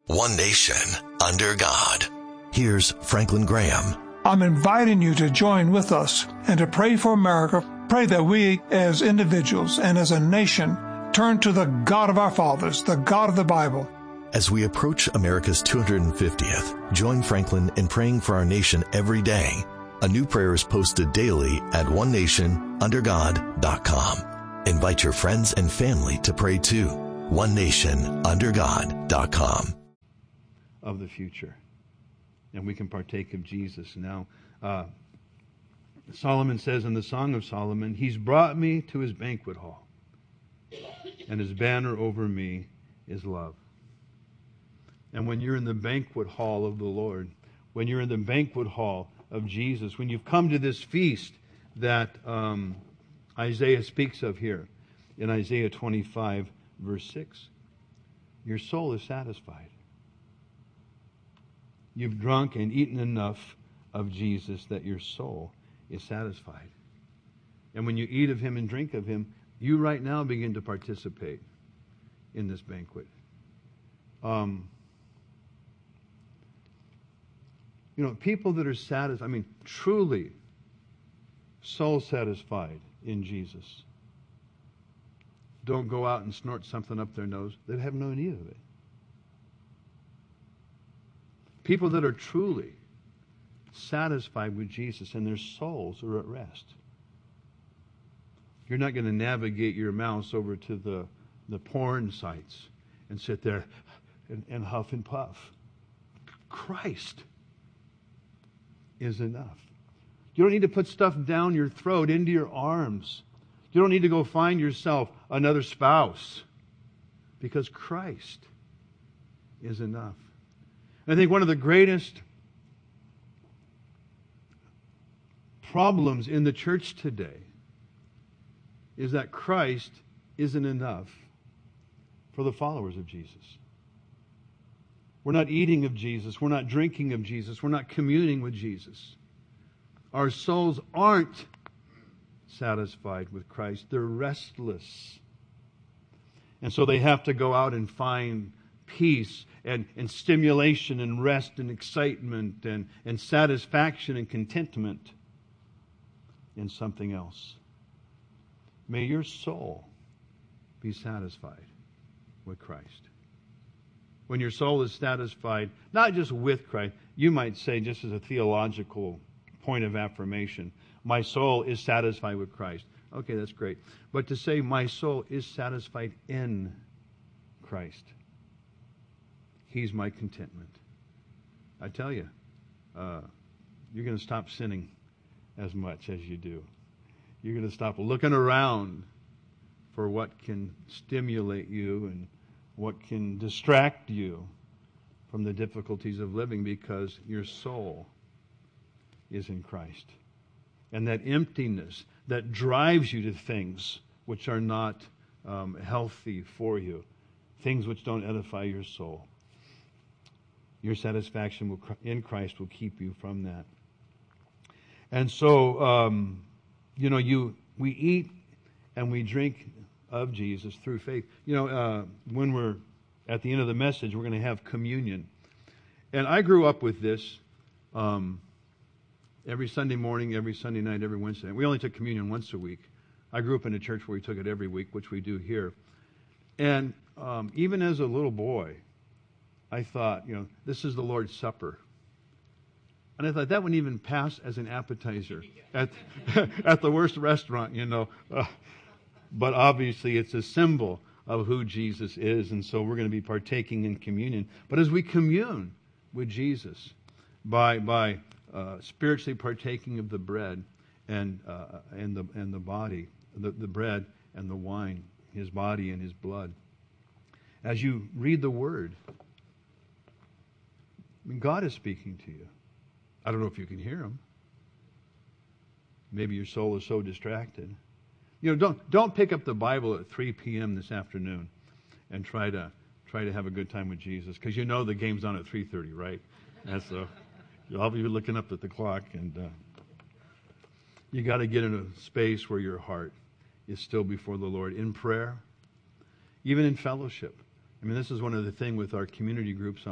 One nation, under God. Here's Franklin Graham. I'm inviting you to join with us and to pray for America. Pray that we as individuals and as a nation turn to the God of our fathers, the God of the Bible. As we approach America's 250th, join Franklin in praying for our nation every day. A new prayer is posted daily at onenationundergod.com. Invite your friends and family to pray too. onenationundergod.com. Of the future. And we can partake of Jesus now. Solomon says in the Song of Solomon, He's brought me to His banquet hall, and His banner over me is love. And when you're in the banquet hall of the Lord, when you're in the banquet hall of Jesus, when you've come to this feast that Isaiah speaks of here in Isaiah 25, verse 6, your soul is satisfied. You've drunk and eaten enough of Jesus that your soul is satisfied. And when you eat of Him and drink of Him, you right now begin to participate in this banquet. People that are satisfied, truly soul satisfied in Jesus, don't go out and snort something up their nose. They have no need of it. People that are truly satisfied with Jesus and their souls are at rest. You're not going to navigate your mouse over to the porn sites and sit there and huff and puff. Christ is enough. You don't need to put stuff down your throat, into your arms. You don't need to go find yourself another spouse, because Christ is enough. I think one of the greatest problems in the church today is that Christ isn't enough for the followers of Jesus. We're not eating of Jesus. We're not drinking of Jesus. We're not communing with Jesus. Our souls aren't satisfied with Christ. They're restless. And so they have to go out and find peace and stimulation and rest and excitement and satisfaction and contentment in something else. May your soul be satisfied with Christ. When your soul is satisfied, not just with Christ, you might say, just as a theological point of affirmation, my soul is satisfied with Christ. Okay, that's great. But to say my soul is satisfied in Christ, He's my contentment. I tell you, you're going to stop sinning as much as you do. You're going to stop looking around for what can stimulate you and what can distract you from the difficulties of living, because your soul is in Christ. And that emptiness that drives you to things which are not healthy for you, things which don't edify your soul, your satisfaction in Christ will keep you from that. And so, we eat and we drink of Jesus through faith. When we're at the end of the message, we're going to have communion. And I grew up with this every Sunday morning, every Sunday night, every Wednesday night. We only took communion once a week. I grew up in a church where we took it every week, which we do here. And even as a little boy, I thought, this is the Lord's Supper. And I thought that wouldn't even pass as an appetizer at the worst restaurant, But obviously it's a symbol of who Jesus is, and so we're going to be partaking in communion. But as we commune with Jesus by spiritually partaking of the bread and the body, the bread and the wine, His body and His blood, as you read the Word, God is speaking to you. I don't know if you can hear Him. Maybe your soul is so distracted. Don't pick up the Bible at 3 p.m. this afternoon and try to have a good time with Jesus, because the game's on at 3:30, right? And so I'll be looking up at the clock, and you got to get in a space where your heart is still before the Lord in prayer, even in fellowship. This is one of the things with our community groups